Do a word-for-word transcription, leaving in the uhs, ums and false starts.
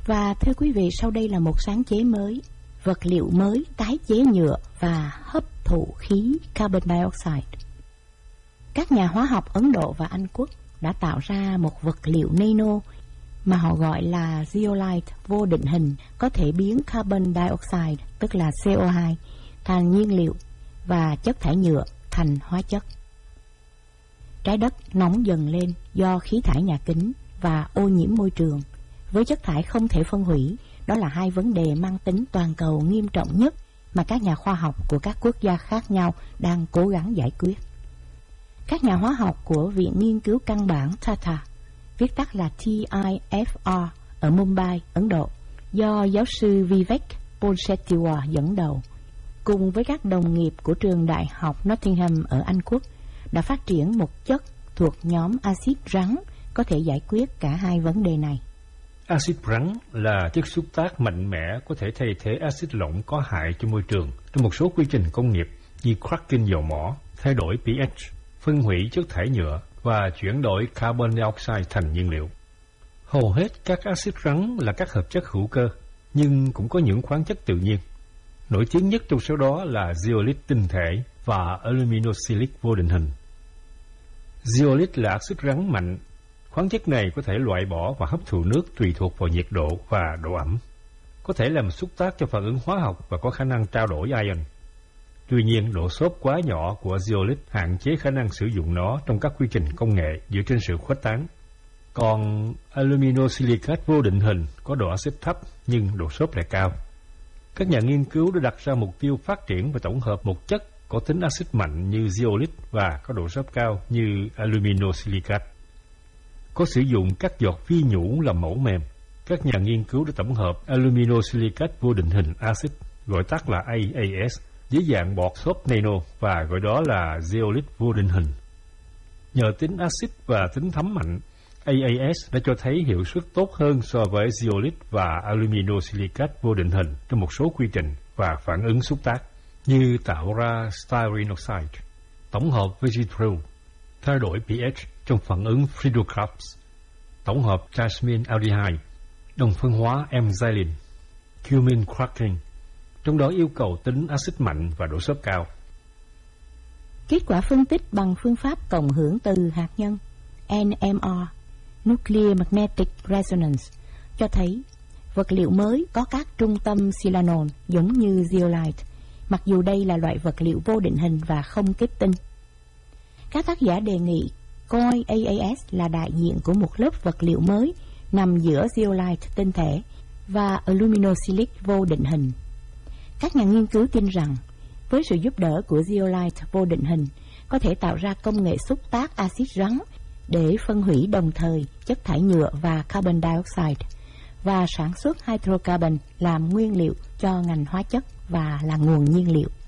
Và thưa quý vị, sau đây là một sáng chế mới, vật liệu mới tái chế nhựa và hấp thụ khí carbon dioxide. Các nhà hóa học Ấn Độ và Anh Quốc đã tạo ra một vật liệu nano mà họ gọi là zeolite vô định hình, có thể biến carbon dioxide, tức là C O hai, thành nhiên liệu và chất thải nhựa thành hóa chất. Trái đất nóng dần lên do khí thải nhà kính và ô nhiễm môi trường, với chất thải không thể phân hủy. Đó là hai vấn đề mang tính toàn cầu nghiêm trọng nhất mà các nhà khoa học của các quốc gia khác nhau đang cố gắng giải quyết. Các nhà hóa học của Viện Nghiên cứu Căn bản Tata, viết tắt là T I F R, ở Mumbai, Ấn Độ, do giáo sư Vivek Bolshettiwar dẫn đầu, cùng với các đồng nghiệp của trường đại học Nottingham ở Anh Quốc, đã phát triển một chất thuộc nhóm axit rắn có thể giải quyết cả hai vấn đề này. Axit rắn là chất xúc tác mạnh mẽ có thể thay thế axit lỏng có hại cho môi trường trong một số quy trình công nghiệp như cracking dầu mỏ, thay đổi pH, phân hủy chất thải nhựa và chuyển đổi carbon dioxide thành nhiên liệu. Hầu hết các axit rắn là các hợp chất hữu cơ, nhưng cũng có những khoáng chất tự nhiên. Nổi tiếng nhất trong số đó là zeolite tinh thể và aluminosilic vô định hình. Zeolite là axit rắn mạnh. Khoáng chất này có thể loại bỏ và hấp thụ nước tùy thuộc vào nhiệt độ và độ ẩm. Có thể làm xúc tác cho phản ứng hóa học và có khả năng trao đổi ion. Tuy nhiên, độ xốp quá nhỏ của zeolite hạn chế khả năng sử dụng nó trong các quy trình công nghệ dựa trên sự khuếch tán. Còn aluminosilicat vô định hình có độ axit thấp nhưng độ xốp lại cao. Các nhà nghiên cứu đã đặt ra mục tiêu phát triển và tổng hợp một chất có tính axit mạnh như zeolite và có độ xốp cao như aluminosilicat. Có sử dụng các giọt vi nhũ làm mẫu mềm. Các nhà nghiên cứu đã tổng hợp aluminosilicat vô định hình axit, gọi tắt là A A S, dưới dạng bọt xốp nano và gọi đó là zeolite vô định hình. Nhờ tính axit và tính thấm mạnh, A A S đã cho thấy hiệu suất tốt hơn so với zeolite và aluminosilicat vô định hình trong một số quy trình và phản ứng xúc tác, như tạo ra styrene oxide, tổng hợp Vegetryl, thay đổi pH trong phản ứng Friedel-Crafts, tổng hợp jasmine aldehyde, đồng phân hóa enzylin, cumin cracking, trong đó yêu cầu tính axit mạnh và độ xốp cao. Kết quả phân tích bằng phương pháp cộng hưởng từ hạt nhân N M R, Nuclear Magnetic Resonance, cho thấy vật liệu mới có các trung tâm silanol giống như zeolite, mặc dù đây là loại vật liệu vô định hình và không kết tinh. Các tác giả đề nghị coi A A S là đại diện của một lớp vật liệu mới nằm giữa zeolite tinh thể và aluminosilic vô định hình. Các nhà nghiên cứu tin rằng với sự giúp đỡ của zeolite vô định hình có thể tạo ra công nghệ xúc tác axit rắn để phân hủy đồng thời chất thải nhựa và carbon dioxide và sản xuất hydrocarbon làm nguyên liệu cho ngành hóa chất và là nguồn nhiên liệu.